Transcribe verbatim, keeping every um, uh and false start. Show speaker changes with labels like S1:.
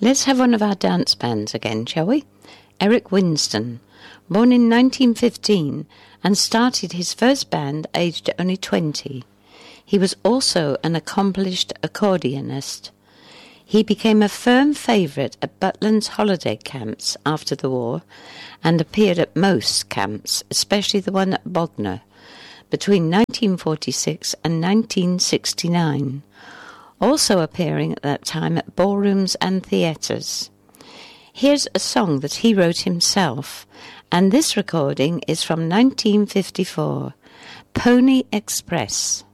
S1: Let's have one of our dance bands again, shall we? Eric Winston, born in nineteen fifteen and started his first band aged only twenty. He was also an accomplished accordionist. He became a firm favourite at Butland's holiday camps after the war and appeared at most camps, especially the one at Bognor, between nineteen forty-six and nineteen sixty-nine, also appearing at that time at ballrooms and theatres. Here's a song that he wrote himself, and this recording is from nineteen fifty-four, Pony Express.